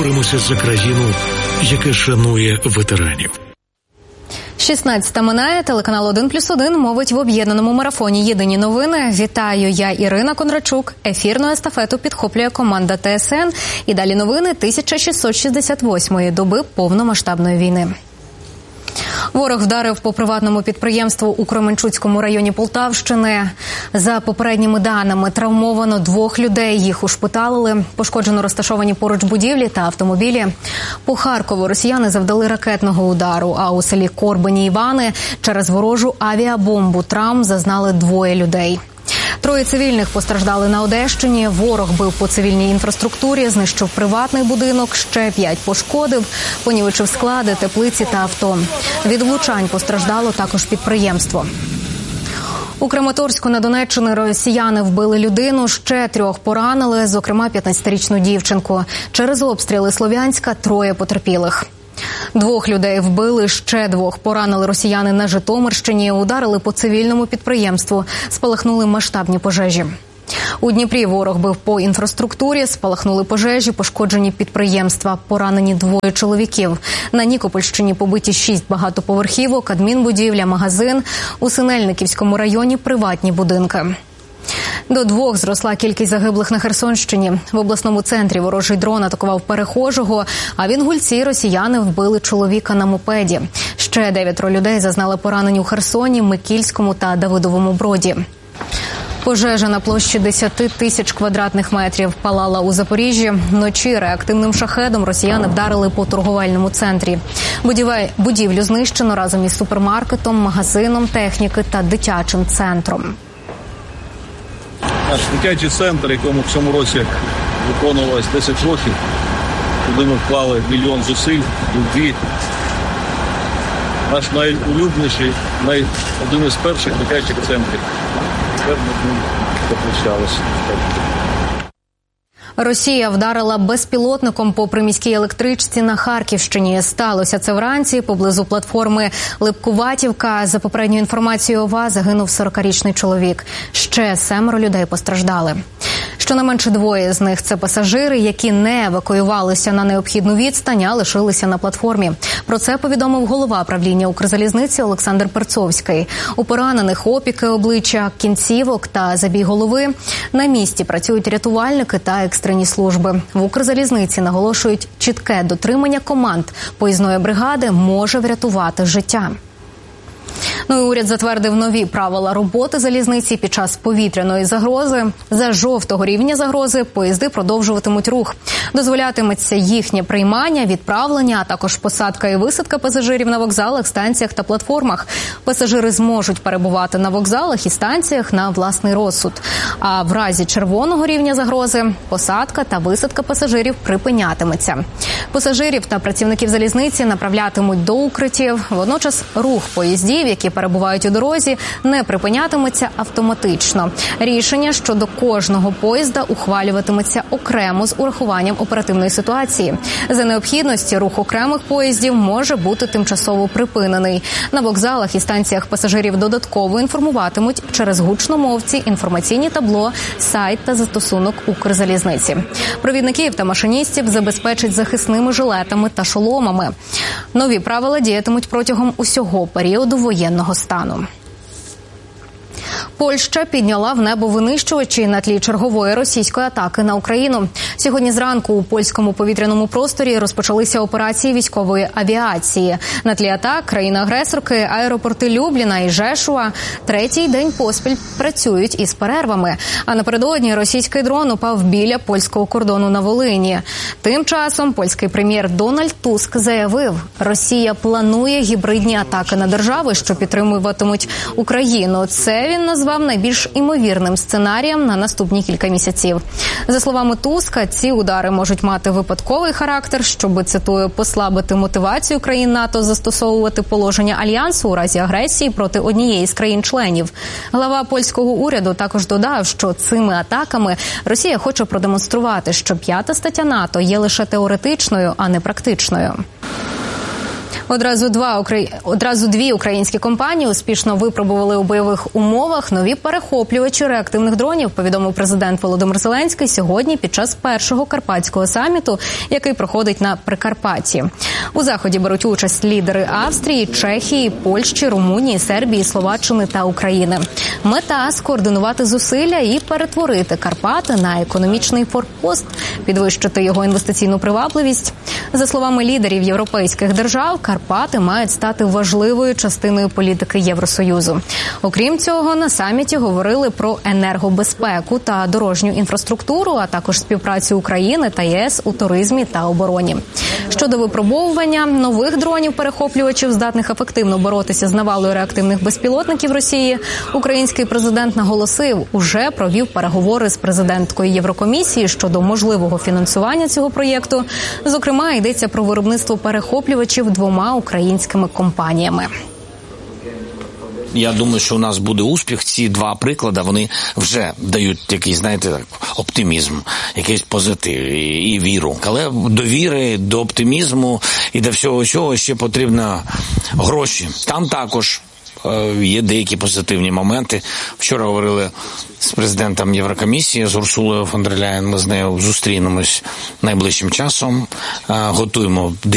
Боремося за країну, яка шанує ветеранів. 16 минає, телеканал 1+1 мовить в об'єднаному марафоні «Єдині новини». Вітаю, я Ірина Кондрачук. Ефірну естафету підхоплює команда ТСН. І далі новини 1668-ї доби повномасштабної війни. Ворог вдарив по приватному підприємству у Кременчуцькому районі Полтавщини. За попередніми даними, травмовано 2 людей, їх ушпиталили. Пошкоджено розташовані поруч будівлі та автомобілі. По Харкову росіяни завдали ракетного удару, а у селі Корбені Івани через ворожу авіабомбу травм зазнали 2 людей. 3 цивільних постраждали на Одещині. Ворог бив по цивільній інфраструктурі, знищив приватний будинок, ще 5 пошкодив, понівечив склади, теплиці та авто. Від влучань постраждало також підприємство. У Краматорську на Донеччині росіяни вбили людину, ще 3 поранили, зокрема 15-річну дівчинку. Через обстріли Слов'янська 3 потерпілих. 2 людей вбили, ще 2 поранили росіяни на Житомирщині, ударили по цивільному підприємству, спалахнули масштабні пожежі. У Дніпрі ворог бив по інфраструктурі, спалахнули пожежі, пошкоджені підприємства, поранені 2 чоловіків. На Нікопольщині побиті 6 багатоповерхівок, адмінбудівля, магазин. У Синельниківському районі приватні будинки. До 2 зросла кількість загиблих на Херсонщині. В обласному центрі ворожий дрон атакував перехожого, а в Інгульці росіяни вбили чоловіка на мопеді. Ще 9 людей зазнали поранень у Херсоні, Микільському та Давидовому Броді. Пожежа на площі 10 тисяч квадратних метрів палала у Запоріжжі. Вночі реактивним шахедом росіяни вдарили по торговельному центрі. Будівлю знищено разом із супермаркетом, магазином техніки та дитячим центром. Наш дитячий центр, якому в цьому році виконувалось 10 років, куди ми вклали мільйон зусиль, любві. Наш найулюбленіший, один із перших дитячих центрів. Тепер ми з ним попрощалися. Росія вдарила безпілотником по приміській електричці на Харківщині. Сталося це вранці поблизу платформи Липкуватівка. За попередньою інформацією ОВА загинув 40-річний чоловік. Ще 7 людей постраждали. Щонайменше 2 з них – це пасажири, які не евакуювалися на необхідну відстань, а лишилися на платформі. Про це повідомив голова правління Укрзалізниці Олександр Перцовський. У поранених опіки обличчя, кінцівок та забій голови. На місці працюють рятувальники та екстрені служби. В Укрзалізниці наголошують, чітке дотримання команд поїзної бригади може врятувати життя. І уряд затвердив нові правила роботи залізниці під час повітряної загрози. За жовтого рівня загрози поїзди продовжуватимуть рух. Дозволятиметься їхнє приймання, відправлення, а також посадка і висадка пасажирів на вокзалах, станціях та платформах. Пасажири зможуть перебувати на вокзалах і станціях на власний розсуд. А в разі червоного рівня загрози посадка та висадка пасажирів припинятиметься. Пасажирів та працівників залізниці направлятимуть до укриттів. Водночас рух поїздів, які перебувають у дорозі, не припинятиметься автоматично. Рішення щодо кожного поїзда ухвалюватиметься окремо з урахуванням оперативної ситуації. За необхідності рух окремих поїздів може бути тимчасово припинений. На вокзалах і станціях пасажирів додатково інформуватимуть через гучномовці, інформаційні табло, сайт та застосунок Укрзалізниці. Провідників та машиністів забезпечать захисними жилетами та шоломами. Нові правила діятимуть протягом усього періоду воєнного стану. Польща підняла в небо винищувачі на тлі чергової російської атаки на Україну. Сьогодні зранку у польському повітряному просторі розпочалися операції військової авіації. На тлі атак країни-агресорки аеропорти Любліна і Жешуа 3-й день поспіль працюють із перервами. А напередодні російський дрон упав біля польського кордону на Волині. Тим часом польський прем'єр Дональд Туск заявив, Росія планує гібридні атаки на держави, що підтримуватимуть Україну. Це він назвав найбільш імовірним сценарієм на наступні кілька місяців. За словами Туска, ці удари можуть мати випадковий характер, щоб, цитую, послабити мотивацію країн НАТО застосовувати положення Альянсу у разі агресії проти однієї з країн-членів. Глава польського уряду також додав, що цими атаками Росія хоче продемонструвати, що 5-та стаття НАТО є лише теоретичною, а не практичною. Одразу дві українські компанії успішно випробували у бойових умовах нові перехоплювачі реактивних дронів, повідомив президент Володимир Зеленський сьогодні під час першого карпатського саміту, який проходить на Прикарпатті. У заході беруть участь лідери Австрії, Чехії, Польщі, Румунії, Сербії, Словаччини та України. Мета – скоординувати зусилля і перетворити Карпати на економічний форпост, підвищити його інвестиційну привабливість. За словами лідерів європейських держав, Карпати мають стати важливою частиною політики Євросоюзу. Окрім цього, на саміті говорили про енергобезпеку та дорожню інфраструктуру, а також співпрацю України та ЄС у туризмі та обороні. Щодо випробовування нових дронів-перехоплювачів, здатних ефективно боротися з навалою реактивних безпілотників Росії, український президент наголосив, уже провів переговори з президенткою Єврокомісії щодо можливого фінансування цього проєкту. Зокрема, йдеться про виробництво перехоплювачів двома українськими компаніями. Я думаю, що у нас буде успіх. Ці два приклади, вони вже дають якийсь, знаєте, оптимізм, якийсь позитив і віру. Але до віри, до оптимізму і до всього цього ще потрібно гроші. Там також є деякі позитивні моменти. Вчора говорили з президентом Єврокомісії, з Урсулою фон дер Ляєн. Ми з нею зустрінемось найближчим часом. Готуємо